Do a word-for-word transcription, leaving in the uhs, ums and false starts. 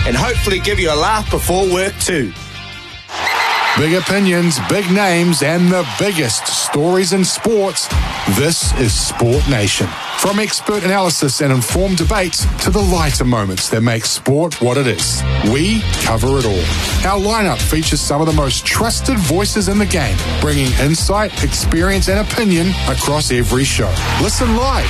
and hopefully give you a laugh before work too. Big opinions, big names, and the biggest stories in sports. This is Sport Nation. From expert analysis and informed debates to the lighter moments that make sport what it is, we cover it all. Our lineup features some of the most trusted voices in the game, bringing insight, experience, and opinion across every show. Listen live